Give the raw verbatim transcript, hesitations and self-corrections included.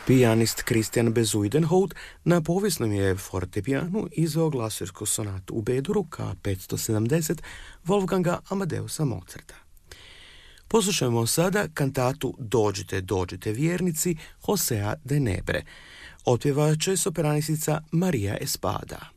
Pijanist Christian Bezuidenhout na povijesnom je fortepijanu izveo glasursku sonatu u B-duru ka petsto sedamdeset Wolfganga Amadeusa Mozarta. Poslušajmo sada kantatu Dođite, dođite vjernici Josea de Nebre. Otpjevat će sopranistica Maria Espada.